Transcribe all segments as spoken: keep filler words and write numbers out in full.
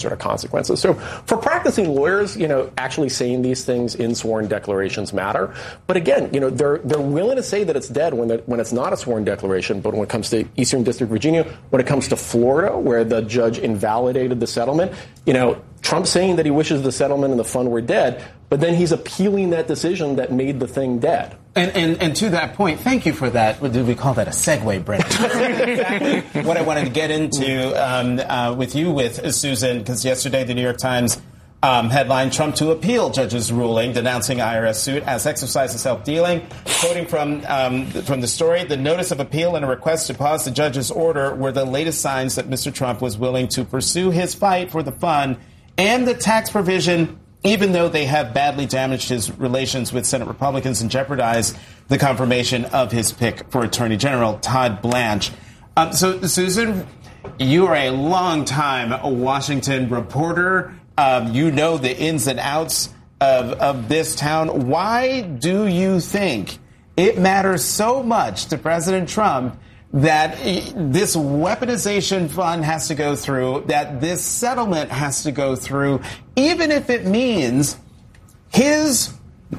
sort of consequences. So for practicing lawyers, you know, actually saying these things in sworn declarations matter. But again, you know, they're they're willing to say that it's dead when when it's not a sworn declaration. But when it comes to Eastern District of Virginia, when it comes to Florida, where the judge invalidated the settlement, you know, Trump saying that he wishes the settlement and the fund were dead, but then he's appealing that decision that made the thing dead. And, and and to that point, thank you for that. What did we call that? A segue, Brent. Exactly what I wanted to get into um, uh, with you, with Susan, because yesterday the New York Times um, headlined Trump to appeal judge's ruling denouncing I R S suit as exercise of self-dealing. Quoting from um, from the story, the notice of appeal and a request to pause the judge's order were the latest signs that Mister Trump was willing to pursue his fight for the fund and the tax provision, even though they have badly damaged his relations with Senate Republicans and jeopardized the confirmation of his pick for Attorney General, Todd Blanche. Um, so, Susan, you are a longtime Washington reporter. Um, you know the ins and outs of, of this town. Why do you think it matters so much to President Trump that this weaponization fund has to go through, that this settlement has to go through, even if it means his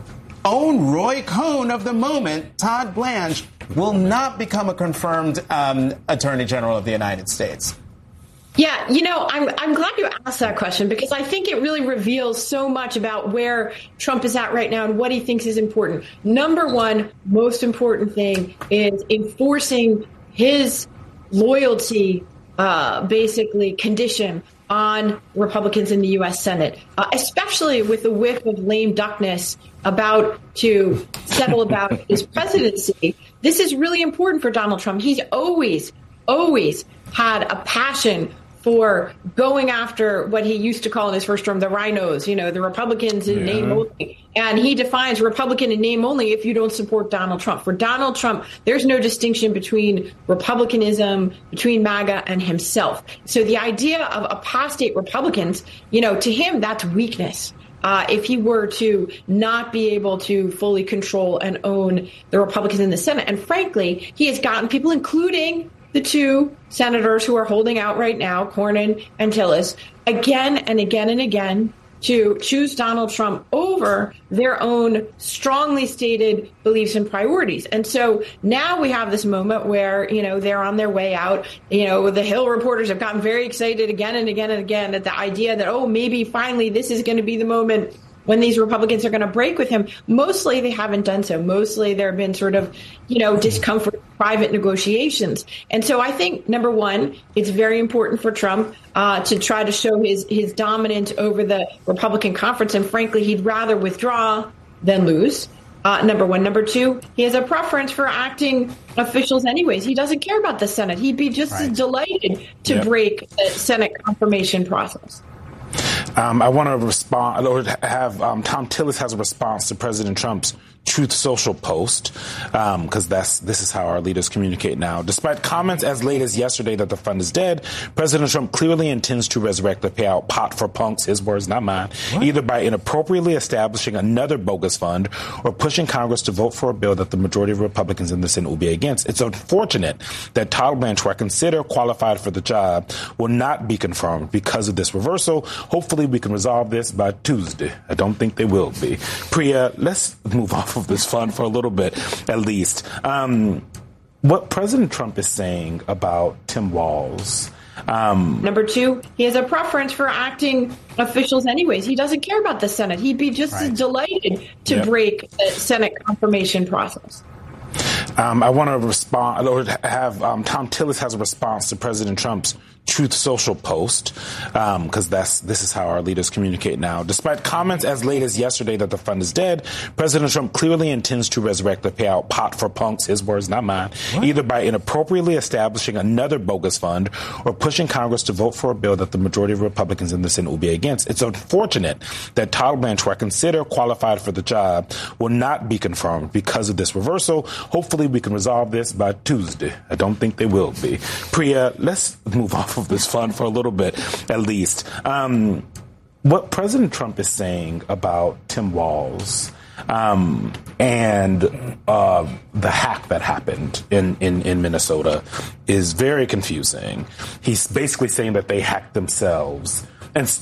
own Roy Cohn of the moment, Todd Blanche, will not become a confirmed um, Attorney General of the United States? Yeah, you know, I'm I'm glad you asked that question, because I think it really reveals so much about where Trump is at right now and what he thinks is important. Number one, most important thing is enforcing his loyalty, uh, basically condition on Republicans in the U S Senate, uh, especially with the whiff of lame duckness about to settle about his presidency. This is really important for Donald Trump. He's always, always had a passion for going after what he used to call in his first term the rhinos, you know, the Republicans in yeah. name only. And he defines Republican in name only if you don't support Donald Trump. For Donald Trump, there's no distinction between Republicanism, between MAGA and himself. So the idea of apostate Republicans, you know, to him, that's weakness. Uh, if he were to not be able to fully control and own the Republicans in the Senate. And frankly, he has gotten people, including the two senators who are holding out right now, Cornyn and Tillis, again and again and again to choose Donald Trump over their own strongly stated beliefs and priorities. And so now we have this moment where, you know, they're on their way out. You know, the Hill reporters have gotten very excited again and again and again at the idea that, oh, maybe finally this is going to be the moment when these Republicans are going to break with him. Mostly they haven't done so. Mostly there have been sort of, you know, discomfort, private negotiations. And so I think, number one, it's very important for Trump uh, to try to show his, his dominance over the Republican conference. And frankly, he'd rather withdraw than lose. Uh, number one. Number two, he has a preference for acting officials anyways. He doesn't care about the Senate. He'd be just right. as delighted to yep. break the Senate confirmation process. Um, I want to respond, or have um, Tom Tillis has a response to President Trump's Truth Social post, because um, that's this is how our leaders communicate now. Despite comments as late as yesterday that the fund is dead, President Trump clearly intends to resurrect the payout pot for punks, his words, not mine, what? either by inappropriately establishing another bogus fund or pushing Congress to vote for a bill that the majority of Republicans in the Senate will be against. It's unfortunate that Todd Blanche, who I consider qualified for the job, will not be confirmed because of this reversal. Hopefully we can resolve this by Tuesday. I don't think they will be. Priya, let's move off of this fund for a little bit, at least. Um, what President Trump is saying about Tim Walz. Um, Number two, he has a preference for acting officials anyways. He doesn't care about the Senate. He'd be just right. as delighted to yep. break the Senate confirmation process. Um, I want to respond, or have um, Tom Tillis has a response to President Trump's Truth Social post, because um, that's this is how our leaders communicate now. Despite comments as late as yesterday that the fund is dead, President Trump clearly intends to resurrect the payout pot for punks, his words, not mine, what? either by inappropriately establishing another bogus fund or pushing Congress to vote for a bill that the majority of Republicans in the Senate will be against. It's unfortunate that Todd Blanche, who I consider qualified for the job, will not be confirmed because of this reversal. Hopefully we can resolve this by Tuesday. I don't think they will be. Priya, let's move off of this fund for a little bit, at least. Um, what President Trump is saying about Tim Walz um, and uh, the hack that happened in, in, in Minnesota is very confusing. He's basically saying that they hacked themselves and